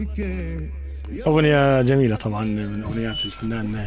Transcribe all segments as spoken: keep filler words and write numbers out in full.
أغنية جميلة طبعا من أغنيات الفنان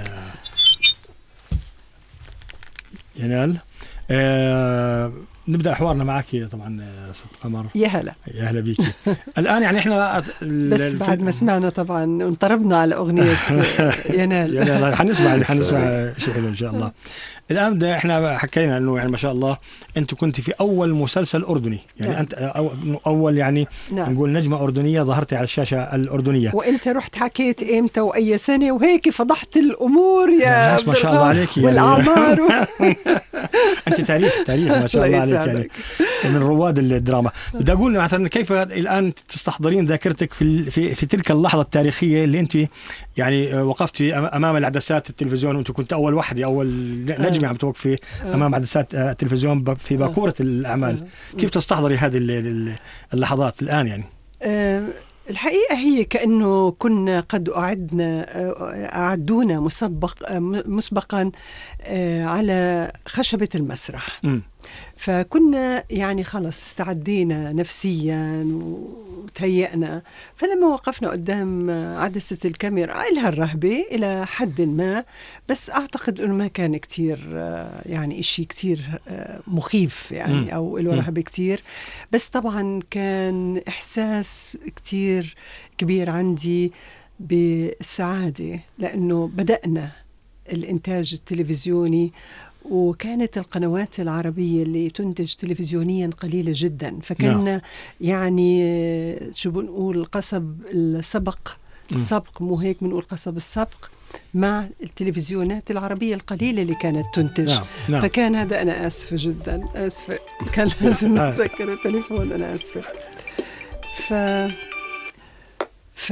ينال. آه نبدأ حوارنا معك طبعا ست قمر. يا هلا يا هلا بيكي. الآن يعني إحنا بس بعد ما سمعنا طبعا انطربنا على أغنية ينال. ينال حنسمع حنسمع شيء حلو إن شاء الله. الآن ده إحنا حكينا إنه يعني ما شاء الله أنت كنت في أول مسلسل أردني يعني نعم. أنت أول يعني نعم. نقول نجمة أردنية ظهرتي على الشاشة الأردنية. وأنت رحت حكيت إمتى وأي سنة وهيك فضحت الأمور يا ما شاء الله عليك يعني. والأعمار و... أنت تاريخ تاريخ ما شاء الله عليك يعني من رواد الدراما. بدي أقول مثلا كيف الآن تستحضرين ذاكرتك في في في تلك اللحظة التاريخية اللي أنت يعني وقفت أمام العدسات التلفزيون وأنت كنت أول واحدة أول نجمة عم توقفي أمام عدسات التلفزيون في باكورة الأعمال. كيف تستحضري هذه اللحظات الآن يعني؟ الحقيقة هي كأنه كنا قد أعدنا أعدونا مسبق مسبقا على خشبة المسرح. م. فكنا يعني خلص استعدينا نفسيا وتهيأنا، فلما وقفنا قدام عدسة الكاميرا إلها الرهبة إلى حد ما، بس أعتقد أنه ما كان كتير يعني إشي كتير مخيف يعني أو إله رهبة كتير، بس طبعا كان إحساس كتير كبير عندي بالسعادة لأنه بدأنا الإنتاج التلفزيوني، وكانت القنوات العربية اللي تنتج تلفزيونيا قليلة جدا، فكنا يعني شو بنقول قصب السبق السبق مو هيك بنقول قصب السبق مع التلفزيونات العربية القليلة اللي كانت تنتج. نعم. نعم. فكان هذا أنا آسفة جدا آسفة كان لازم أتذكر التليفون أنا آسفة. ف ف...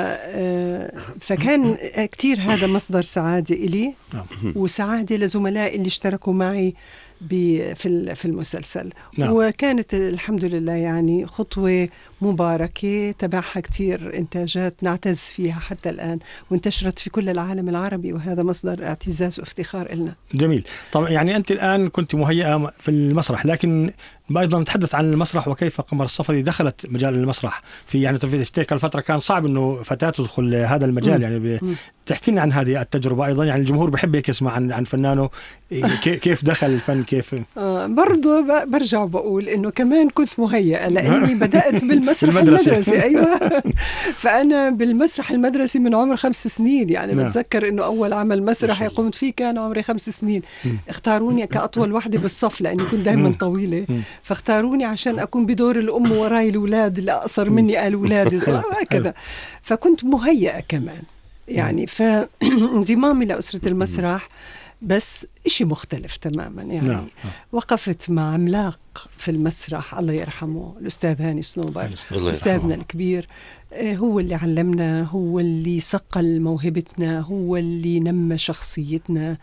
فكان كتير هذا مصدر سعادة إلي وسعادة لزملائي اللي اشتركوا معي في في المسلسل. نعم. وكانت الحمد لله يعني خطوة مباركة تبعها كتير إنتاجات نعتز فيها حتى الآن، وانتشرت في كل العالم العربي، وهذا مصدر اعتزاز وافتخار لنا. جميل. طبعا يعني أنت الآن كنت مهيئة في المسرح، لكن أيضا نتحدث عن المسرح وكيف قمر الصفدي دخلت مجال المسرح في يعني في تلك الفترة كان صعب إنه فتاة تدخل هذا المجال. م. يعني تحكي لنا عن هذه التجربة أيضا، يعني الجمهور بحب هيك يسمع عن عن فنانه كيف دخل الفن كيف. آه برضو برجع بقول إنه كمان كنت مهيئة لأني بدأت بالمسرح المدرسي. أيوة. فأنا بالمسرح المدرسي من عمر خمس سنين يعني. نعم. بتذكر إنه أول عمل مسرحي قمت فيه كان عمري خمس سنين. م. اختاروني كأطول واحدة بالصف لأني كنت دائما طويلة. م. فاختاروني عشان أكون بدور الأم وراي الأولاد اللي أقصر مني قال أولادي وهكذا. فكنت مهيئة كمان يعني. فانضمامي لأسرة المسرح بس إشي مختلف تماما يعني. نعم. وقفت مع عملاق في المسرح الله يرحمه الأستاذ هاني صنوبر أستاذنا الكبير. هو اللي علمنا، هو اللي صقل موهبتنا، هو اللي نمى شخصيتنا.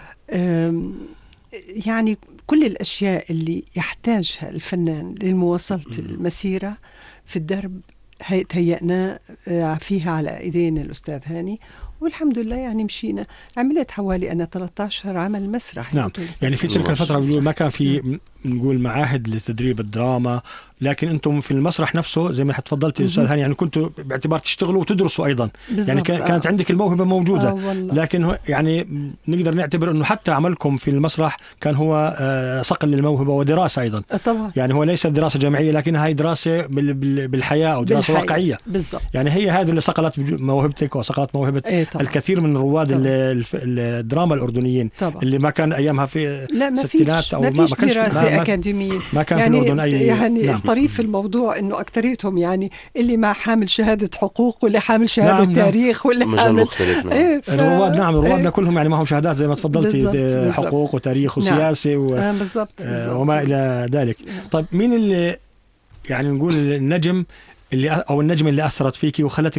يعني كل الأشياء اللي يحتاجها الفنان للمواصلة المسيرة في الدرب تهيأنا فيها على إيدين الأستاذ هاني، والحمد لله يعني مشينا. عملت حوالي أنا ثلاثة عشر عمل مسرح. نعم. يعني في تلك الفترة ما كان في نقول معاهد لتدريب الدراما، لكن أنتم في المسرح نفسه زي ما تفضلتي أستاذ هاني يعني كنتوا باعتبار تشتغلوا وتدرسوا أيضا. يعني كانت آه. عندك الموهبة موجودة. آه لكن يعني نقدر نعتبر أنه حتى عملكم في المسرح كان هو آه صقل للموهبة ودراسة أيضا. آه طبعا. يعني هو ليس دراسة جامعية لكنها هي دراسة بالحياة أو دراسة بالحياة. واقعية. بالضبط. يعني هي هذه اللي صقلت موهبتك وصقلت موهبة إيه الكثير من رواد الدراما الأردنيين. طبعا. اللي ما كان أيامها في الستينات أو ما, ما كانش دراسة ما أكاديمية. ما كان يعني في الأردن أي يعني نعم. الطريف في الموضوع إنه أكتريتهم يعني اللي ما حامل شهادة حقوق واللي حامل شهادة نعم. تاريخ واللي حامل نعم. إيه ف... الرواد نعم روادنا إيه. كلهم يعني ما هم شهادات زي ما تفضلتي بالزبط. بالزبط. حقوق وتاريخ وسياسة نعم. و... آه بالضبط. آه وما إلى ذلك. نعم. طيب مين اللي يعني نقول النجم اللي أو النجم اللي أثرت فيكي وخلتك